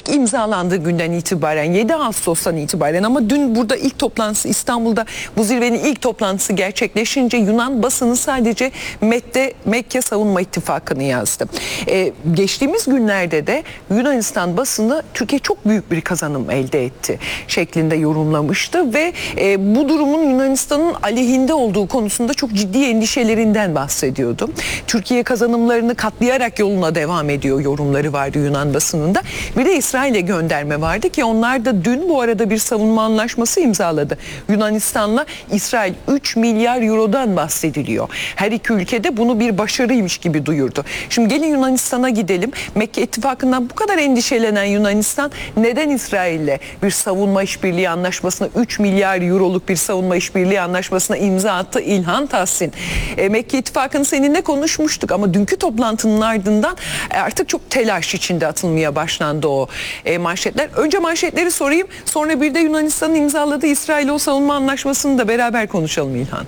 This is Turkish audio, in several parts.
ilk imzalandığı günden itibaren 7 Ağustos'tan itibaren ama dün burada ilk toplantısı İstanbul'da bu zirvenin ilk toplantısı gerçekleşince Yunan basını sadece Mekke Savunma İttifakı'nı yazdı. Geçtiğimiz günlerde de Yunanistan basını Türkiye çok büyük bir kazanım elde etti şeklinde yorumlamıştı ve bu durumun Yunanistan'ın aleyhinde olduğu konusunda çok ciddi endişelerinden bahsediyordu. Türkiye kazanımlarını katlayarak yoluna devam ediyor yorumları vardı Yunan basınında. Bir de İsrail'e gönderme vardı ki onlar da dün bu arada bir savunma anlaşması imzaladı. Yunanistan'la İsrail 3 milyar eurodan bahsediliyor. Her iki ülkede bunu bir başarıymış gibi duyurdu. Şimdi gelin Yunanistan'a gidelim. Mekke İttifakı'ndan bu kadar endişelenen Yunanistan neden İsrail'le bir savunma işbirliği anlaşmasına 3 milyar euroluk bir savunma işbirliği anlaşmasına imza attı? İlhan Tahsin. Mekke İttifakı'nı seninle konuşmuştuk ama dünkü toplantının ardından artık çok telaş içinde atılmaya başlandı o manşetler. Önce manşetleri sorayım, sonra bir de Yunanistan'ın imzaladığı İsrail o savunma anlaşmasını da beraber konuşalım İlhan.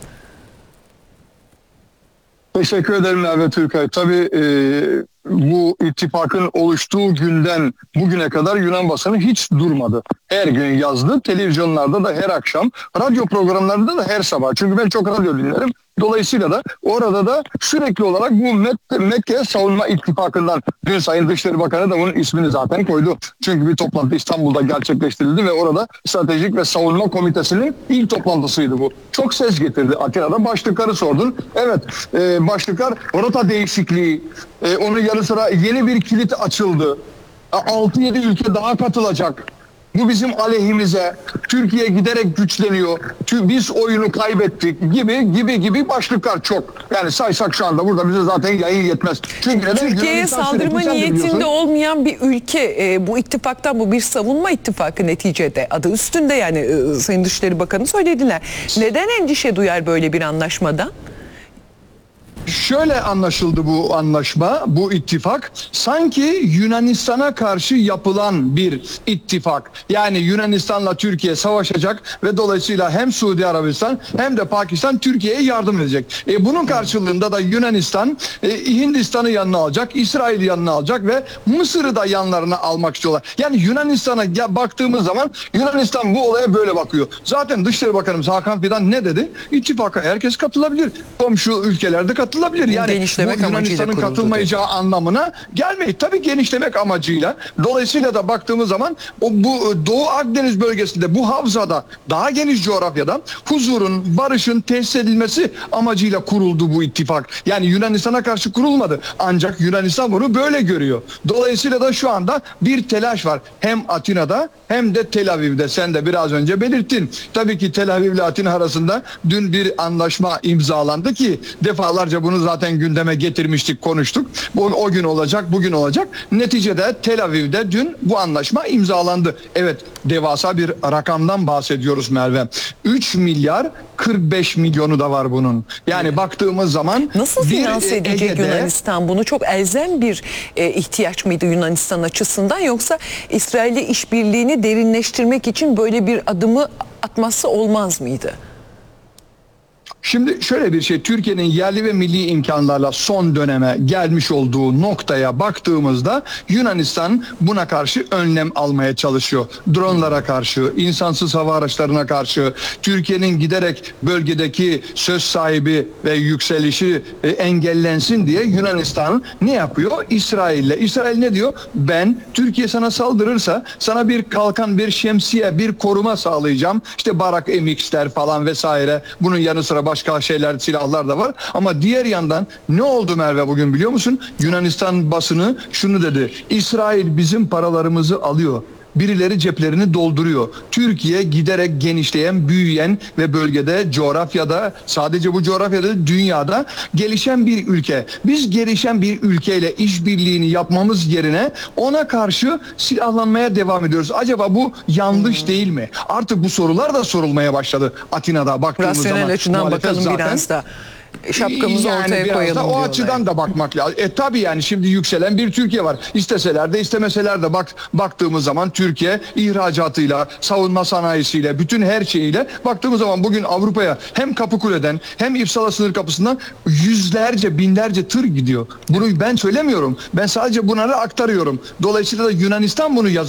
Teşekkür ederim Merve Türkay. Tabii bu ittifakın oluştuğu günden bugüne kadar Yunan basını hiç durmadı. Her gün yazdı. Televizyonlarda da her akşam, radyo programlarında da her sabah. Çünkü ben çok radyo dinlerim. Dolayısıyla da orada da sürekli olarak bu Mekke Savunma İttifakı'ndan dün Sayın Dışişleri Bakanı da bunun ismini zaten koydu. Çünkü bir toplantı İstanbul'da gerçekleştirildi ve orada Stratejik ve Savunma Komitesi'nin ilk toplantısıydı bu. Çok ses getirdi Atina'da. Başlıkları sordun. Evet, başlıklar rota değişikliği, onun yanı sıra yeni bir kilit açıldı. 6-7 ülke daha katılacak. Bu bizim aleyhimize. Türkiye giderek güçleniyor. Biz oyunu kaybettik gibi başlıklar çok. Yani saysak şu anda burada bize zaten yayın yetmez. Çünkü Türkiye'ye saldırma niyetinde olmayan bir ülke bu ittifaktan, bu bir savunma ittifakı neticede. Adı üstünde yani Sayın Dışişleri Bakanı söylediler. Neden endişe duyar böyle bir anlaşmadan? Şöyle anlaşıldı bu anlaşma, bu ittifak sanki Yunanistan'a karşı yapılan bir ittifak. Yani Yunanistan'la Türkiye savaşacak ve dolayısıyla hem Suudi Arabistan hem de Pakistan Türkiye'ye yardım edecek. Bunun karşılığında da Yunanistan Hindistan'ı yanına alacak, İsrail'i yanına alacak ve Mısır'ı da yanlarına almak istiyorlar. Yani Yunanistan'a baktığımız zaman Yunanistan bu olaya böyle bakıyor. Zaten Dışişleri Bakanımız Hakan Fidan ne dedi? İttifaka herkes katılabilir. Komşu ülkelerde katılabilir. Yani bu Yunanistan'ın katılmayacağı anlamına gelmeyin. Tabii genişlemek amacıyla. Dolayısıyla da baktığımız zaman bu Doğu Akdeniz bölgesinde, bu havzada, daha geniş coğrafyada huzurun, barışın tesis edilmesi amacıyla kuruldu bu ittifak. Yani Yunanistan'a karşı kurulmadı. Ancak Yunanistan bunu böyle görüyor. Dolayısıyla da şu anda bir telaş var. Hem Atina'da hem de Tel Aviv'de. Sen de biraz önce belirttin. Tabii ki Tel Aviv ile Atina arasında dün bir anlaşma imzalandı ki defalarca bunu zaten gündeme getirmiştik, konuştuk. Bu o gün olacak, bugün olacak. Neticede Tel Aviv'de dün bu anlaşma imzalandı. Evet, devasa bir rakamdan bahsediyoruz Merve. 3 milyar 45 milyonu da var bunun. Yani baktığımız zaman nasıl finanse edecek Yunanistan bunu? Çok elzem bir ihtiyaç mıydı Yunanistan açısından, yoksa İsrail'le işbirliğini derinleştirmek için böyle bir adımı atması olmaz mıydı? Şimdi şöyle bir şey, Türkiye'nin yerli ve milli imkanlarla son döneme gelmiş olduğu noktaya baktığımızda Yunanistan buna karşı önlem almaya çalışıyor. Dronlara karşı, insansız hava araçlarına karşı, Türkiye'nin giderek bölgedeki söz sahibi ve yükselişi engellensin diye Yunanistan ne yapıyor? İsrail ne diyor? Ben, Türkiye sana saldırırsa sana bir kalkan, bir şemsiye, bir koruma sağlayacağım. İşte Barak MX'ler falan vesaire. Bunun yanı sıra başka şeyler, silahlar da var. Ama diğer yandan ne oldu Merve bugün biliyor musun? Yunanistan basını şunu dedi. İsrail bizim paralarımızı alıyor. Birileri ceplerini dolduruyor. Türkiye giderek genişleyen, büyüyen ve bölgede, coğrafyada, sadece bu coğrafyada, dünyada gelişen bir ülke. Biz gelişen bir ülkeyle işbirliğini yapmamız yerine ona karşı silahlanmaya devam ediyoruz. Acaba bu yanlış değil mi? Artık bu sorular da sorulmaya başladı Atina'da baktığımız zaman. Rasyonel açıdan bakalım zaten. Biraz da. Şapkamızı yani ortaya koyalım da o diyorlar. Açıdan da bakmak lazım. Tabii yani şimdi yükselen bir Türkiye var. İsteseler de istemeseler de baktığımız zaman Türkiye ihracatıyla, savunma sanayisiyle, bütün her şeyiyle baktığımız zaman bugün Avrupa'ya hem Kapıkule'den hem İpsala sınır kapısından yüzlerce, binlerce tır gidiyor. Bunu ben söylemiyorum. Ben sadece bunları aktarıyorum. Dolayısıyla da Yunanistan bunu yazıyor.